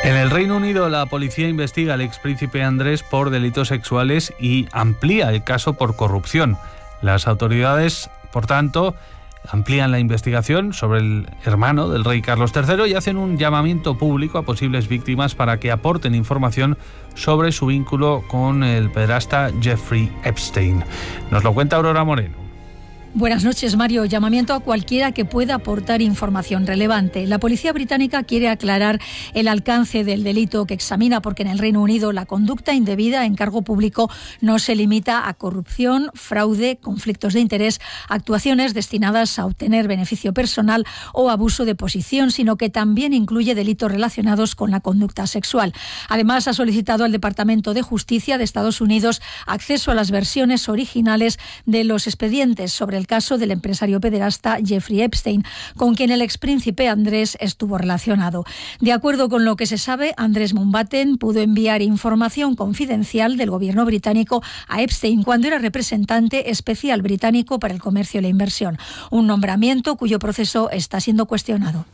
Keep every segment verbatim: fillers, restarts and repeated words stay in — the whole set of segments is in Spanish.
En el Reino Unido, la policía investiga al expríncipe Andrés por delitos sexuales y amplía el caso por corrupción. Las autoridades, por tanto, amplían la investigación sobre el hermano del rey Carlos tercero y hacen un llamamiento público a posibles víctimas para que aporten información sobre su vínculo con el pederasta Jeffrey Epstein. Nos lo cuenta Aurora Moreno. Buenas noches, Mario. Llamamiento a cualquiera que pueda aportar información relevante. La policía británica quiere aclarar el alcance del delito que examina, porque en el Reino Unido la conducta indebida en cargo público no se limita a corrupción, fraude, conflictos de interés, actuaciones destinadas a obtener beneficio personal o abuso de posición, sino que también incluye delitos relacionados con la conducta sexual. Además, ha solicitado al Departamento de Justicia de Estados Unidos acceso a las versiones originales de los expedientes sobre el el caso del empresario pederasta Jeffrey Epstein, con quien el expríncipe Andrés estuvo relacionado. De acuerdo con lo que se sabe, Andrés Mountbatten pudo enviar información confidencial del gobierno británico a Epstein cuando era representante especial británico para el comercio y la inversión, un nombramiento cuyo proceso está siendo cuestionado.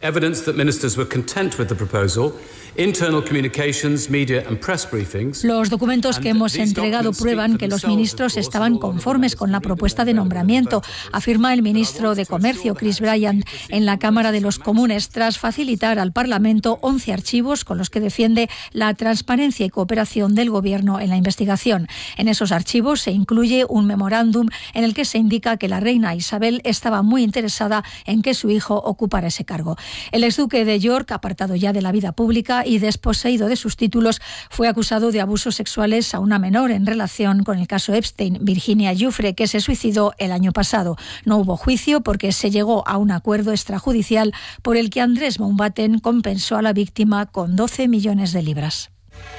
Los documentos que hemos entregado prueban que los ministros estaban conformes con la propuesta de nombramiento, afirma el ministro de Comercio, Chris Bryant, en la Cámara de los Comunes, tras facilitar al Parlamento once archivos con los que defiende la transparencia y cooperación del Gobierno en la investigación. En esos archivos se incluye un memorándum en el que se indica que la reina Isabel estaba muy interesada en que su hijo ocupara ese cargo. El exduque de York, apartado ya de la vida pública y desposeído de sus títulos, fue acusado de abusos sexuales a una menor en relación con el caso Epstein, Virginia Giuffre, que se suicidó el año pasado. No hubo juicio porque se llegó a un acuerdo extrajudicial por el que Andrés Mountbatten compensó a la víctima con doce millones de libras.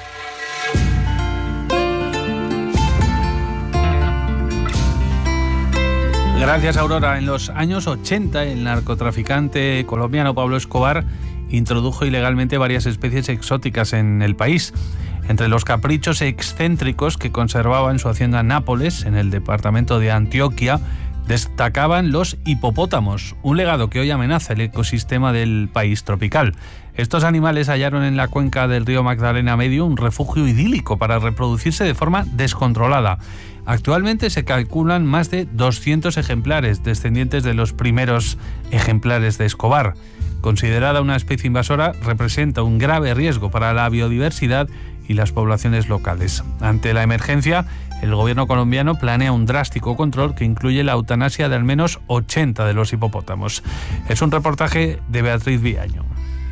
Gracias, Aurora. En los años ochenta, el narcotraficante colombiano Pablo Escobar introdujo ilegalmente varias especies exóticas en el país. Entre los caprichos excéntricos que conservaba en su hacienda Nápoles, en el departamento de Antioquia, destacaban los hipopótamos, un legado que hoy amenaza el ecosistema del país tropical. Estos animales hallaron en la cuenca del río Magdalena Medio un refugio idílico para reproducirse de forma descontrolada. Actualmente se calculan más de doscientos ejemplares, descendientes de los primeros ejemplares de Escobar. Considerada una especie invasora, representa un grave riesgo para la biodiversidad y las poblaciones locales. Ante la emergencia, el gobierno colombiano planea un drástico control que incluye la eutanasia de al menos ochenta de los hipopótamos. Es un reportaje de Beatriz Viaño.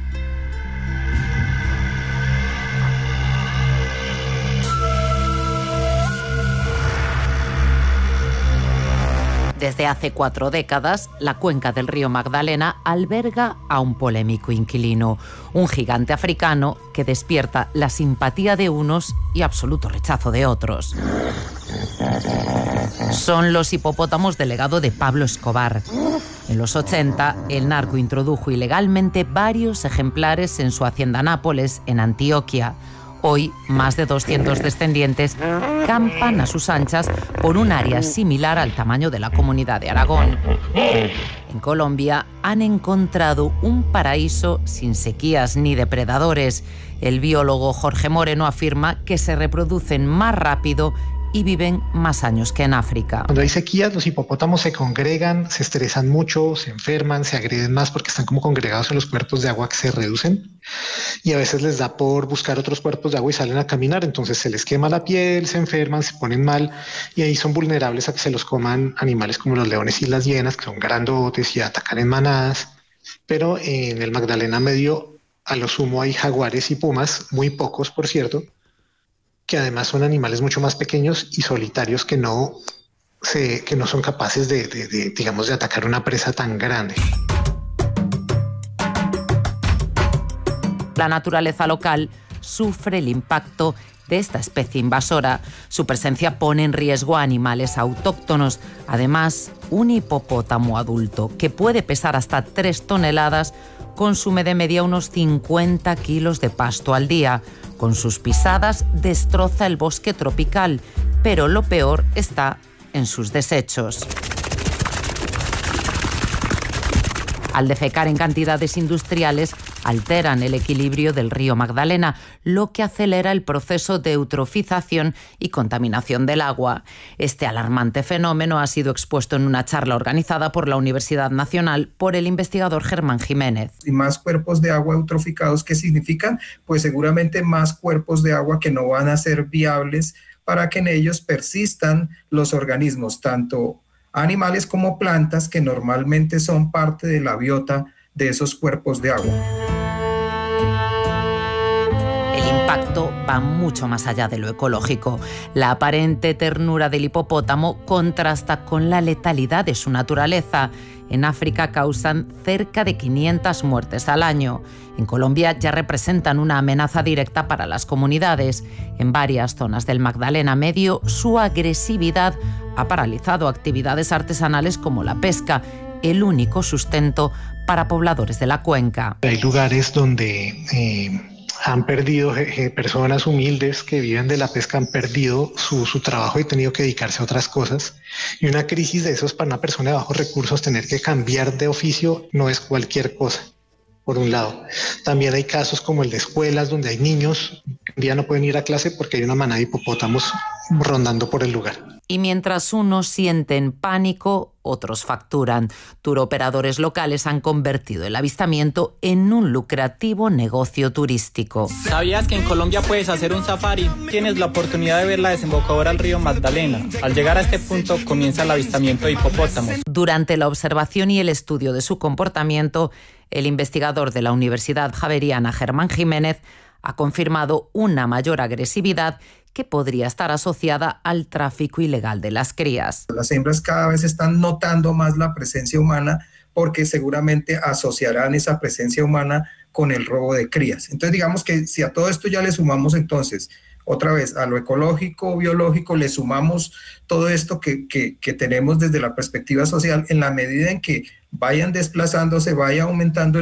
Desde hace cuatro décadas, la cuenca del río Magdalena alberga a un polémico inquilino, un gigante africano que despierta la simpatía de unos y absoluto rechazo de otros. Son los hipopótamos del legado de Pablo Escobar. En los ochenta, el narco introdujo ilegalmente varios ejemplares en su hacienda Nápoles, en Antioquia. Hoy, más de doscientos descendientes campan a sus anchas por un área similar al tamaño de la Comunidad de Aragón. En Colombia han encontrado un paraíso sin sequías ni depredadores. El biólogo Jorge Moreno afirma que se reproducen más rápido y viven más años que en África. Cuando hay sequías, los hipopótamos se congregan, se estresan mucho, se enferman, se agreden más porque están como congregados en los cuerpos de agua que se reducen y a veces les da por buscar otros cuerpos de agua y salen a caminar, entonces se les quema la piel, se enferman, se ponen mal y ahí son vulnerables a que se los coman animales como los leones y las hienas, que son grandotes y atacan en manadas. Pero en el Magdalena Medio a lo sumo hay jaguares y pumas, muy pocos por cierto, que además son animales mucho más pequeños y solitarios que no, se, que no son capaces de, de, de, digamos, de atacar una presa tan grande. La naturaleza local sufre el impacto de esta especie invasora. Su presencia pone en riesgo a animales autóctonos. Además, un hipopótamo adulto, que puede pesar hasta tres toneladas, consume de media unos cincuenta kilos de pasto al día. Con sus pisadas destroza el bosque tropical, pero lo peor está en sus desechos. Al defecar en cantidades industriales, alteran el equilibrio del río Magdalena, lo que acelera el proceso de eutrofización y contaminación del agua. Este alarmante fenómeno ha sido expuesto en una charla organizada por la Universidad Nacional por el investigador Germán Jiménez. Y más cuerpos de agua eutroficados, ¿qué significan? Pues seguramente más cuerpos de agua que no van a ser viables para que en ellos persistan los organismos, tanto animales como plantas, que normalmente son parte de la biota de esos cuerpos de agua. El impacto va mucho más allá de lo ecológico. La aparente ternura del hipopótamo contrasta con la letalidad de su naturaleza. En África causan cerca de quinientas muertes al año. En Colombia ya representan una amenaza directa para las comunidades. En varias zonas del Magdalena Medio, su agresividad ha paralizado actividades artesanales como la pesca, el único sustento para pobladores de la cuenca. Hay lugares donde eh, han perdido, eh, personas humildes que viven de la pesca han perdido su, su trabajo y han tenido que dedicarse a otras cosas. Y una crisis de esos para una persona de bajos recursos, tener que cambiar de oficio no es cualquier cosa, por un lado. También hay casos como el de escuelas donde hay niños que un día no pueden ir a clase porque hay una manada de hipopótamos rondando por el lugar. Y mientras unos sienten pánico, otros facturan. Turoperadores locales han convertido el avistamiento en un lucrativo negocio turístico. ¿Sabías que en Colombia puedes hacer un safari? Tienes la oportunidad de ver la desembocadura al río Magdalena. Al llegar a este punto comienza el avistamiento de hipopótamos. Durante la observación y el estudio de su comportamiento, el investigador de la Universidad Javeriana, Germán Jiménez, ha confirmado una mayor agresividad que podría estar asociada al tráfico ilegal de las crías. Las hembras cada vez están notando más la presencia humana porque seguramente asociarán esa presencia humana con el robo de crías. Entonces digamos que si a todo esto ya le sumamos entonces, otra vez, a lo ecológico, biológico, le sumamos todo esto que, que, que tenemos desde la perspectiva social, en la medida en que vayan desplazándose, vaya aumentando